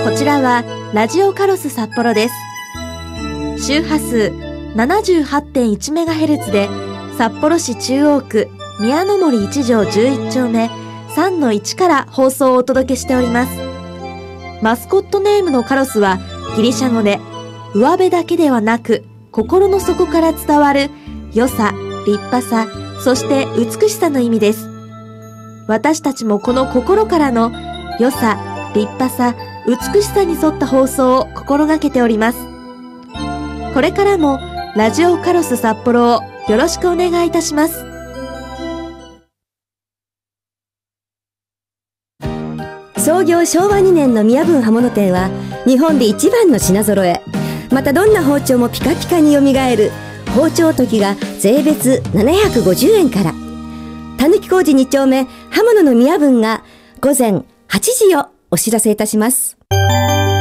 こちらはラジオカロス札幌です。周波数 78.1MHz で札幌市中央区宮の森1条11丁目3-1から放送をお届けしております。マスコットネームのカロスはギリシャ語で上辺だけではなく心の底から伝わる良さ、立派さ、そして美しさの意味です。私たちもこの心からの良さ、立派さ、美しさに沿った放送を心がけております。これからもラジオカロス札幌をよろしくお願いいたします。 創業昭和2年の宮文刃物店は日本で一番の品揃え。またどんな包丁もピカピカによみがえる包丁研ぎが税別750円から。たぬき工事2丁目刃物の宮文が午前8時をお知らせいたします。